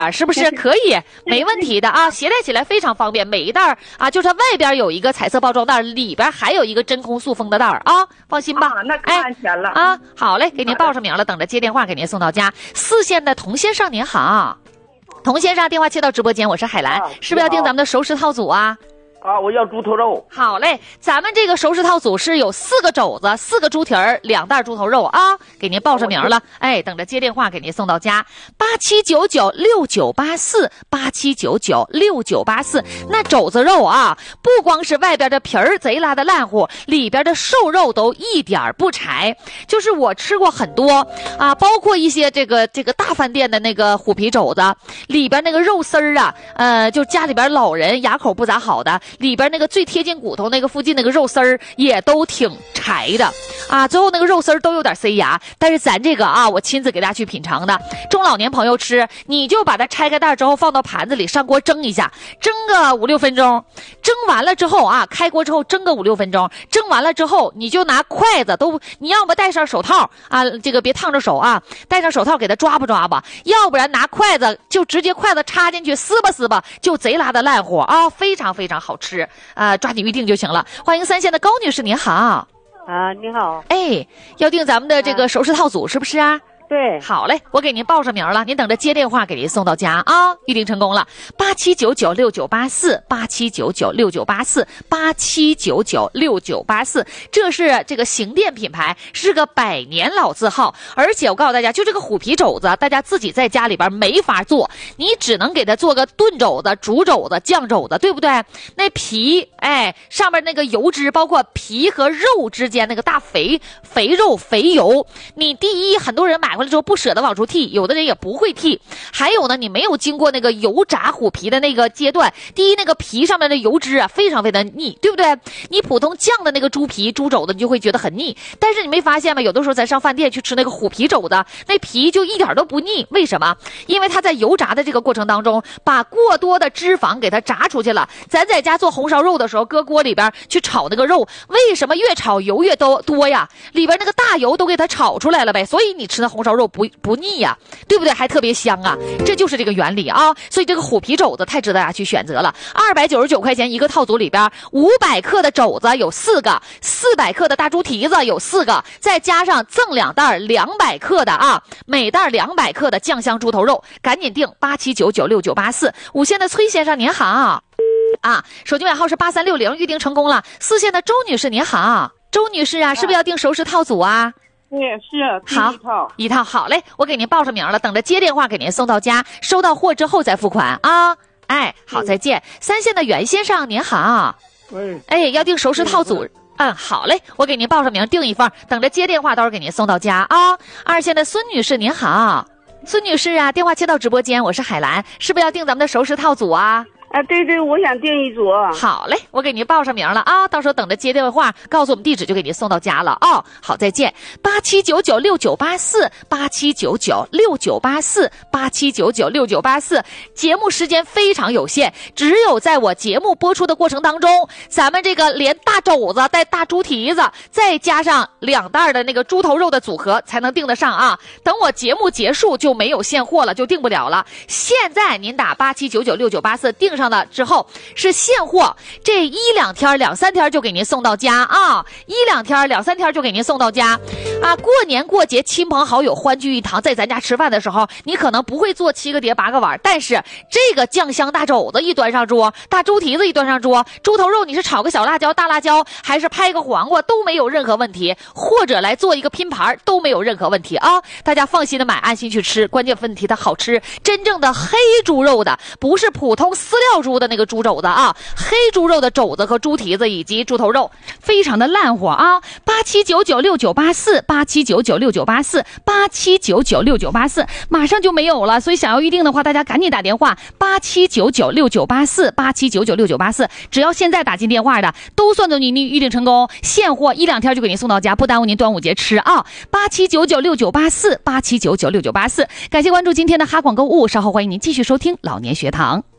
是不是可以？没问题的啊，携带起来非常方便。每一袋啊，就是它外边有一个彩色包装袋，里边还有一个真空塑封的袋啊，放心吧。 那更安全了啊。好嘞，给您报上名了，等着接电话给您送到家。4线的童先生您好，童先生电话接到直播间，我是海兰，是不是要订咱们的熟食套组啊？ 我要猪头肉。 好嘞，咱们这个熟食套组是有4个肘子、4个猪蹄儿、2袋猪头肉啊，给您报上名了。等着接电话给您送到家。87996984，87996984。那肘子肉啊，不光是外边的皮儿贼拉的烂乎，里边的瘦肉都一点不柴。就是我吃过很多啊，包括一些这个大饭店的那个虎皮肘子，里边那个肉丝儿啊，就家里边老人牙口不咋好的。里边那个最贴近骨头那个附近那个肉丝儿也都挺柴的啊，最后那个肉丝儿都有点塞牙。但是咱这个啊，我亲自给大家去品尝的，中老年朋友吃，你就把它拆开袋之后放到盘子里上锅蒸一下，蒸个5、6分钟，蒸完了之后啊，开锅之后蒸个5、6分钟，蒸完了之后你就拿筷子你要么戴上手套啊，这个别烫着手啊，戴上手套给它抓吧，要不然拿筷子就直接筷子插进去撕吧，就贼拉的烂乎啊，非常非常好吃抓紧预定就行了。欢迎3线的高女士您好。 你好。 要订咱们的这个熟食套组是不是啊？ 对， 好嘞，我给您报上名了，您等着接电话给您送到家啊，预定成功了。87996984，87996984，87996984，这是这个行店品牌，是个100年老字号。而且我告诉大家，就这个虎皮肘子，大家自己在家里边没法做，你只能给它做个炖肘子、煮肘子、酱肘子，对不对？那皮，上面那个油脂，包括皮和肉之间那个大肥肉、肥油，你第一，很多人买回来之后不舍得往出剔，有的人也不会剔。还有呢，你没有经过那个油炸虎皮的那个阶段，第一，那个皮上面的油脂啊非常非常腻，对不对？你普通酱的那个猪皮、猪肘子，你就会觉得很腻。但是你没发现吗？有的时候咱上饭店去吃那个虎皮肘子，那皮就一点都不腻。为什么？因为它在油炸的这个过程当中，把过多的脂肪给它炸出去了。咱在家做红烧肉的时候，搁锅里边去炒那个肉，为什么越炒油越多呀？里边那个大油都给它炒出来了呗，所以你吃的红烧肉不腻呀，对不对？还特别香啊，这就是这个原理啊。所以这个虎皮肘子太值得大家去选择了，299块钱一个套组，里边500克的肘子有4个，400克的大猪蹄子有4个，再加上赠2袋200克的啊，每袋200克的酱香猪头肉，赶紧订87996984。5线的崔先生您好手机尾号是8360，预定成功了。4线的周女士您好，周女士啊，是不是要订熟食套组啊？ 对，是好，一套好嘞，我给您报上名了，等着接电话给您送到家，收到货之后再付款啊。好，再见。3线的袁先生您好，要订熟食套组。好嘞，我给您报上名，订一份，等着接电话，到时候给您送到家啊。2线的孙女士您好，孙女士啊，电话接到直播间，我是海兰，是不是要订咱们的熟食套组啊？ 对，我想订一组。 好嘞，我给您报上名了啊，到时候等着接电话，告诉我们地址就给您送到家了啊。好，再见。87996984，87996984，87996984。节目时间非常有限，只有在我节目播出的过程当中，咱们这个连大肘子带大猪蹄子，再加上2袋的那个猪头肉的组合才能订得上啊。等我节目结束就没有现货了，就订不了了。现在您打87996984订上了之后是现货，这1、2天、2、3天就给您送到家啊，1、2天、2、3天就给您送到家啊。过年过节亲朋好友欢聚一堂，在咱家吃饭的时候，你可能不会做7个碟8个碗，但是这个酱香大肘子一端上桌，大猪蹄子一端上桌，猪头肉你是炒个小辣椒、大辣椒，还是拍个黄瓜都没有任何问题，或者来做一个拼盘都没有任何问题啊。大家放心的买，安心去吃，关键问题它好吃，真正的黑猪肉的，不是普通饲料猪的那个猪肘子啊，黑猪肉的肘子和猪蹄子以及猪头肉非常的烂乎啊。87996984，87996984，87996984，马上就没有了，所以想要预定的话，大家赶紧打电话87996984，87996984，只要现在打进电话的都算作您预定成功，现货1、2天就给您送到家，不耽误您端午节吃啊。87996984，87996984。感谢关注今天的哈广购物，稍后欢迎您继续收听老年学堂。